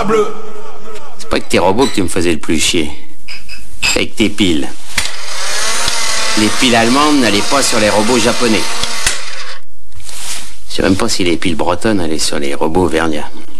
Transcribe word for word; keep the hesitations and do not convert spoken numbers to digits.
bleu. C'est pas que tes robots que tu me faisais le plus chier. C'est avec tes piles. Les piles allemandes n'allaient pas sur les robots japonais. Je sais même pas si les piles bretonnes allaient sur les robots vernias.